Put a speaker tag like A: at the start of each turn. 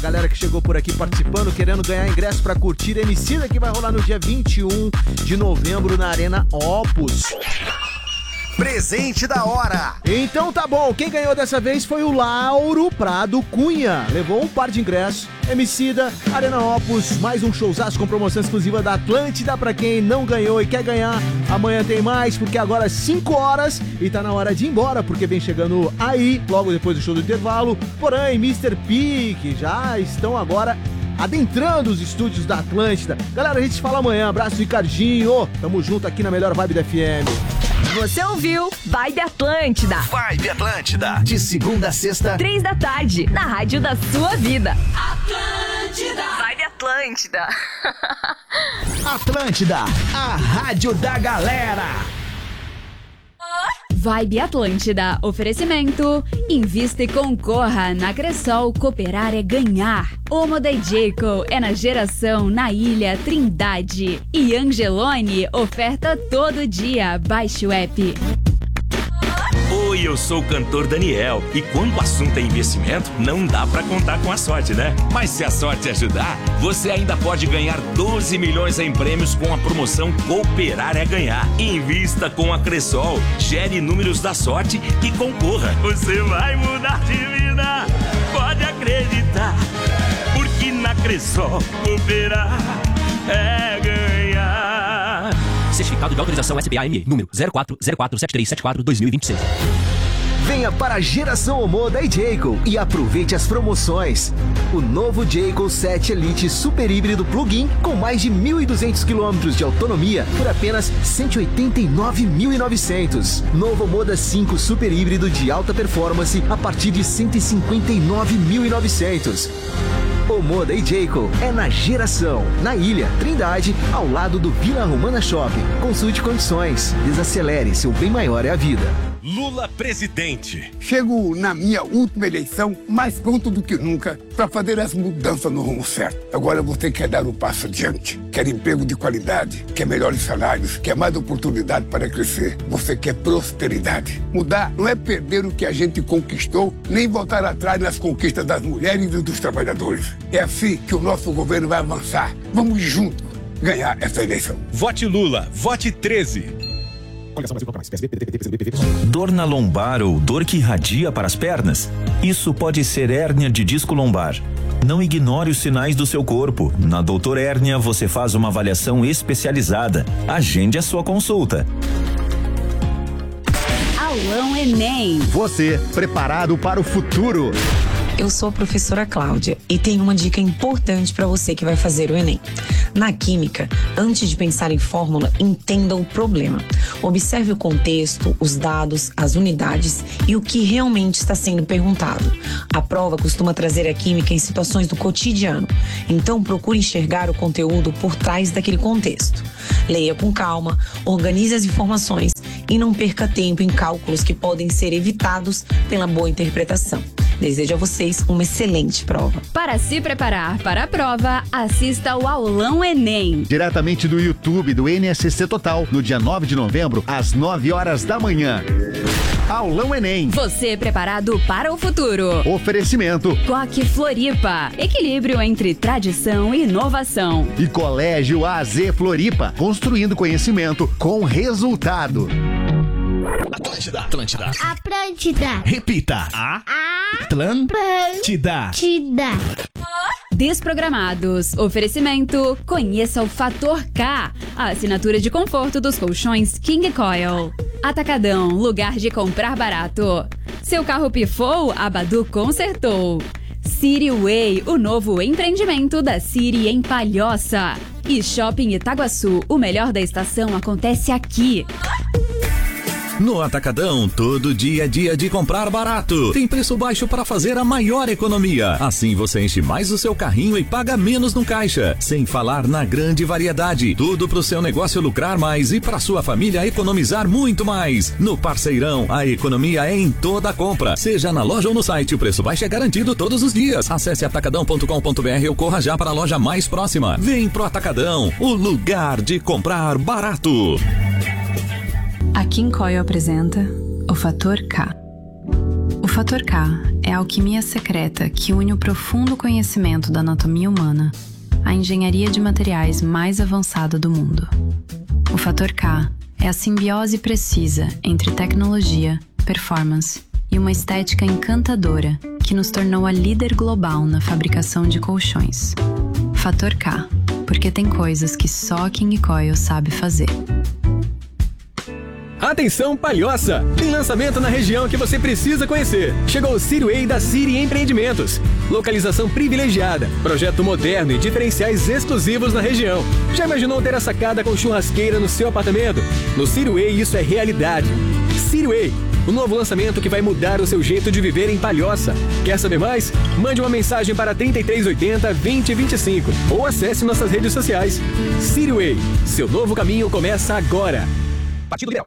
A: galera que chegou por aqui participando, querendo ganhar ingresso pra curtir Emicida, que vai rolar no dia 21 de novembro na Arena Opus.
B: Presente da hora.
A: Então tá bom, quem ganhou dessa vez foi o Lauro Prado Cunha. Levou um par de ingressos. Emicida, Arena Opus, mais um showzaço com promoção exclusiva da Atlântida. Pra quem não ganhou e quer ganhar, amanhã tem mais, porque agora é 5 horas e tá na hora de ir embora, porque vem chegando aí, logo depois do show do intervalo, Porã e Mr. P, que já estão agora adentrando os estúdios da Atlântida. Galera, a gente se fala amanhã. Abraço, Ricardinho. Tamo junto aqui na melhor vibe da FM.
C: Você ouviu Vibe Atlântida.
B: Vibe Atlântida. De segunda a sexta,
C: 3 da tarde, na rádio da sua vida. Atlântida. Vibe Atlântida.
B: Atlântida, a rádio da galera.
D: Vibe Atlântida. Oferecimento. Invista e concorra. Na Cressol, cooperar é ganhar. Omo da Jayco é na Geração, na Ilha, Trindade. E Angelone, oferta todo dia. Baixe o app.
E: Oi, eu sou o cantor Daniel. E quando o assunto é investimento, não dá pra contar com a sorte, né? Mas se a sorte ajudar, você ainda pode ganhar 12 milhões em prêmios com a promoção Cooperar é Ganhar. Invista com a Cressol, gere números da sorte e concorra. Você vai mudar de vida, pode acreditar. Porque na Cressol, cooperar é ganhar.
F: Certificado de autorização SPA-ME, número 04047374-2026.
B: Venha para a Geração Omo da Jayco e aproveite as promoções. O novo Jayco 7 Elite Super Híbrido Plug-in com mais de 1.200 km de autonomia por apenas 189.900. Novo Moda 5 Super Híbrido de alta performance a partir de 159.900. O Moda e Jayco é na Geração, na Ilha, Trindade, ao lado do Vila Romana Shopping. Consulte condições. Desacelere, seu bem maior é a vida.
G: Lula presidente.
H: Chego na minha última eleição mais pronto do que nunca para fazer as mudanças no rumo certo. Agora você quer dar um passo adiante. Quer emprego de qualidade, quer melhores salários, quer mais oportunidade para crescer. Você quer prosperidade. Mudar não é perder o que a gente conquistou, nem voltar atrás nas conquistas das mulheres e dos trabalhadores. É assim que o nosso governo vai avançar. Vamos juntos ganhar essa eleição.
G: Vote Lula, vote 13.
I: Dor na lombar ou dor que irradia para as pernas? Isso pode ser hérnia de disco lombar. Não ignore os sinais do seu corpo. Na Doutor Hérnia você faz uma avaliação especializada. Agende a sua consulta.
D: Aulão Enem.
A: Você, preparado para o futuro?
J: Eu sou a professora Cláudia e tenho uma dica importante para você que vai fazer o Enem. Na química, antes de pensar em fórmula, entenda o problema. Observe o contexto, os dados, as unidades e o que realmente está sendo perguntado. A prova costuma trazer a química em situações do cotidiano, então procure enxergar o conteúdo por trás daquele contexto. Leia com calma, organize as informações e não perca tempo em cálculos que podem ser evitados pela boa interpretação. Desejo a vocês uma excelente prova.
D: Para se preparar para a prova, assista ao Aulão Enem.
A: Diretamente do YouTube do NSC Total, no dia 9 de novembro, às 9 horas da manhã. Aulão Enem.
D: Você preparado para o futuro.
A: Oferecimento.
D: Coque Floripa. Equilíbrio entre tradição e inovação.
A: E Colégio AZ Floripa. Construindo conhecimento com resultado.
B: Atlântida. Atlântida.
K: Atlântida.
B: Repita. Atlântida.
D: Desprogramados. Oferecimento. Conheça o Fator K. A assinatura de conforto dos colchões King Coil. Atacadão. Lugar de comprar barato. Seu carro pifou? A Badu consertou. City Way. O novo empreendimento da City em Palhoça. E Shopping Itaguaçu. O melhor da estação acontece aqui.
L: No Atacadão, todo dia é dia de comprar barato. Tem preço baixo para fazer a maior economia. Assim você enche mais o seu carrinho e paga menos no caixa. Sem falar na grande variedade. Tudo para o seu negócio lucrar mais e para sua família economizar muito mais. No Parceirão, a economia é em toda a compra. Seja na loja ou no site, o preço baixo é garantido todos os dias. Acesse atacadão.com.br ou corra já para a loja mais próxima. Vem pro Atacadão, o lugar de comprar barato.
M: A King Coil apresenta o Fator K. O Fator K é
K: é a alquimia secreta que une o profundo conhecimento da anatomia humana à engenharia de materiais mais avançada do mundo. O Fator K é a simbiose precisa entre tecnologia, performance e uma estética encantadora que nos tornou a líder global na fabricação de colchões. Fator K, porque tem coisas que só a King Coil sabe fazer.
M: Atenção, Palhoça! Tem lançamento na região que você precisa conhecer. Chegou o City da City Empreendimentos. Localização privilegiada, projeto moderno e diferenciais exclusivos na região. Já imaginou ter a sacada com churrasqueira no seu apartamento? No City isso é realidade. City o novo lançamento que vai mudar o seu jeito de viver em Palhoça. Quer saber mais? Mande uma mensagem para 3380-2025 ou acesse nossas redes sociais. City seu novo caminho começa agora. Partido Liberal.